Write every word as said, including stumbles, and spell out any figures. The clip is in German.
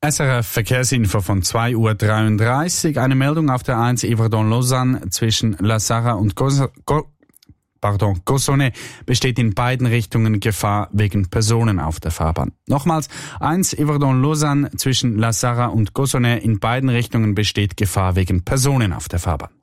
S R F Verkehrsinfo von zwei Uhr dreiunddreißig. Eine Meldung auf der eins Yverdon-Lausanne zwischen La Sarre und Gos- Go- Pardon, Cossonay besteht in beiden Richtungen Gefahr wegen Personen auf der Fahrbahn. Nochmals, eins Yverdon-Lausanne zwischen La Sarre und Cossonay in beiden Richtungen besteht Gefahr wegen Personen auf der Fahrbahn.